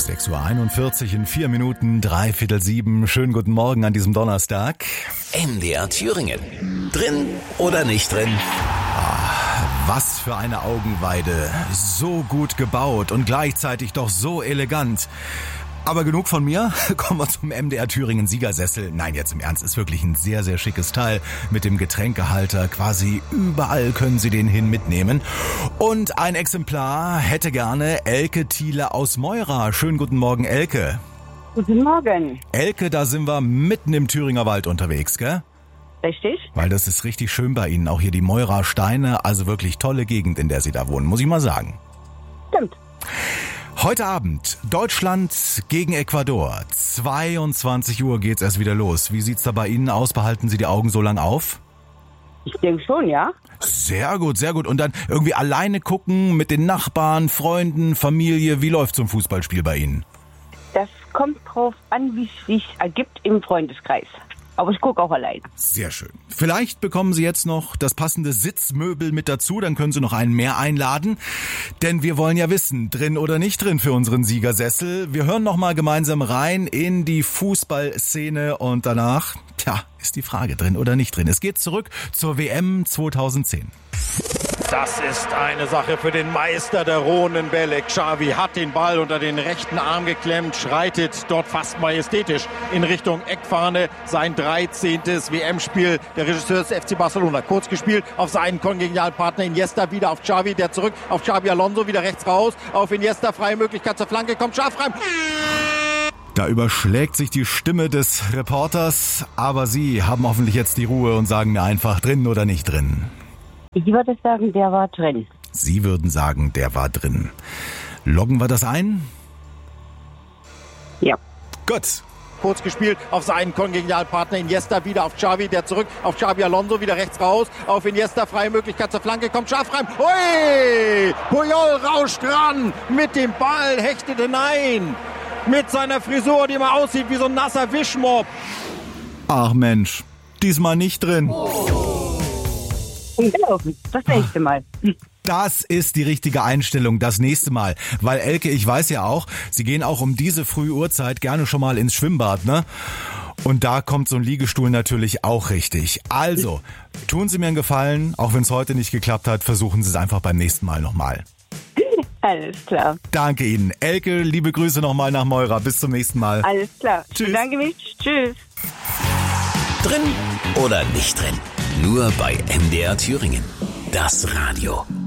6:41 in 4 Minuten, 6:45. Schönen guten Morgen an diesem Donnerstag. MDR Thüringen. Drin oder nicht drin? Was für eine Augenweide. So gut gebaut und gleichzeitig doch so elegant. Aber genug von mir, kommen wir zum MDR Thüringen Siegersessel. Nein, jetzt im Ernst, ist wirklich ein sehr, sehr schickes Teil mit dem Getränkehalter. Quasi überall können Sie den hin mitnehmen. Und ein Exemplar hätte gerne Elke Thiele aus Meura. Schönen guten Morgen, Elke. Guten Morgen. Elke, da sind wir mitten im Thüringer Wald unterwegs, gell? Richtig? Weil das ist richtig schön bei Ihnen, auch hier die Meura Steine. Also wirklich tolle Gegend, in der Sie da wohnen, muss ich mal sagen. Stimmt. Heute Abend Deutschland gegen Ecuador. 22 Uhr geht's erst wieder los. Wie sieht's da bei Ihnen aus? Behalten Sie die Augen so lang auf? Ich denke schon, ja. Sehr gut, sehr gut. Und dann irgendwie alleine gucken mit den Nachbarn, Freunden, Familie. Wie läuft's zum Fußballspiel bei Ihnen? Das kommt drauf an, wie es sich ergibt im Freundeskreis. Aber ich gucke auch allein. Sehr schön. Vielleicht bekommen Sie jetzt noch das passende Sitzmöbel mit dazu, dann können Sie noch einen mehr einladen. Denn wir wollen ja wissen, drin oder nicht drin für unseren Siegersessel. Wir hören noch mal gemeinsam rein in die Fußballszene und danach, ist die Frage, drin oder nicht drin. Es geht zurück zur WM 2010. Das ist eine Sache für den Meister der rohen Bälle. Xavi hat den Ball unter den rechten Arm geklemmt, schreitet dort fast majestätisch in Richtung Eckfahne. Sein 13. WM-Spiel der Regisseur des FC Barcelona. Kurz gespielt auf seinen Kongenialpartner Iniesta, wieder auf Xavi, der zurück auf Xabi Alonso, wieder rechts raus, auf Iniesta, freie Möglichkeit zur Flanke, kommt scharf rein. Da überschlägt sich die Stimme des Reporters, aber Sie haben hoffentlich jetzt die Ruhe und sagen mir einfach, drin oder nicht drin. Ich würde sagen, der war drin. Sie würden sagen, der war drin. Loggen wir das ein? Ja. Gut. Kurz gespielt auf seinen Kongenialpartner Iniesta, wieder auf Xavi, der zurück auf Xabi Alonso, wieder rechts raus, auf Iniesta, freie Möglichkeit zur Flanke, kommt scharf rein. Ui! Puyol rauscht ran mit dem Ball, hechtet hinein. Mit seiner Frisur, die mal aussieht wie so ein nasser Wischmopp. Ach Mensch, diesmal nicht drin. Das nächste Mal. Das ist die richtige Einstellung, das nächste Mal. Weil Elke, ich weiß ja auch, Sie gehen auch um diese frühe Uhrzeit gerne schon mal ins Schwimmbad, ne? Und da kommt so ein Liegestuhl natürlich auch richtig. Also, tun Sie mir einen Gefallen, auch wenn es heute nicht geklappt hat, versuchen Sie es einfach beim nächsten Mal nochmal. Alles klar. Danke Ihnen. Elke, liebe Grüße nochmal nach Meura. Bis zum nächsten Mal. Alles klar. Tschüss. Ich bedanke mich. Tschüss. Drin oder nicht drin? Nur bei MDR Thüringen. Das Radio.